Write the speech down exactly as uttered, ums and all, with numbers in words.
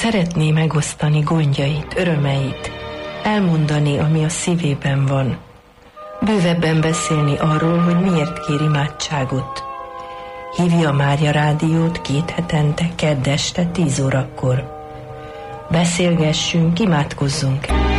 szeretné megosztani gondjait, örömeit, elmondani, ami a szívében van, bővebben beszélni arról, hogy miért kér imádságot. Hívja a Mária Rádiót két hetente, kedd este tíz órakor. Beszélgessünk, imádkozzunk.